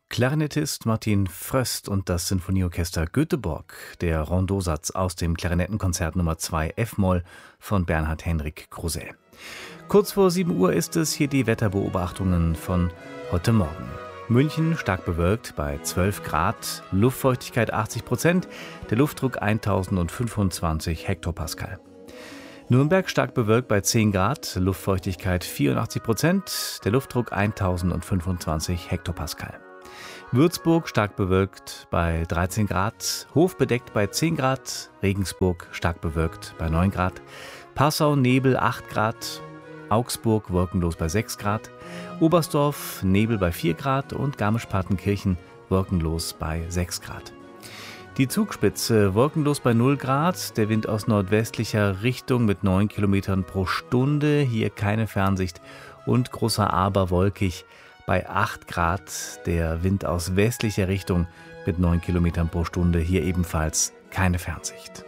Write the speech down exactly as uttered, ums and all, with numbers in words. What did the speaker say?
Klarinettist Martin Fröst und das Sinfonieorchester Göteborg, der Rondeausatz aus dem Klarinettenkonzert Nummer zwei F-Moll von Bernhard Henrik Kruse. Kurz vor sieben Uhr ist es, hier die Wetterbeobachtungen von heute Morgen. München stark bewölkt bei zwölf Grad, Luftfeuchtigkeit achtzig Prozent, der Luftdruck eintausendfünfundzwanzig Hektopascal. Nürnberg stark bewölkt bei zehn Grad, Luftfeuchtigkeit vierundachtzig Prozent, der Luftdruck eintausendfünfundzwanzig Hektopascal. Würzburg stark bewölkt bei dreizehn Grad, Hof bedeckt bei zehn Grad, Regensburg stark bewölkt bei neun Grad, Passau Nebel acht Grad, Augsburg wolkenlos bei sechs Grad, Oberstdorf Nebel bei vier Grad und Garmisch-Partenkirchen wolkenlos bei sechs Grad. Die Zugspitze wolkenlos bei null Grad, der Wind aus nordwestlicher Richtung mit neun Kilometern pro Stunde, hier keine Fernsicht und großer Aber wolkig bei acht Grad, der Wind aus westlicher Richtung mit neun Kilometern pro Stunde, hier ebenfalls keine Fernsicht.